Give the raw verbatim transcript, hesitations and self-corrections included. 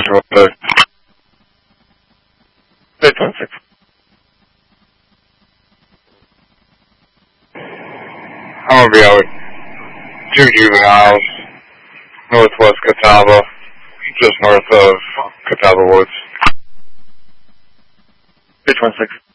Roger. eight one six. I'm gonna be out with two juveniles, northwest Catawba, just north of Catawba Woods. eight one six.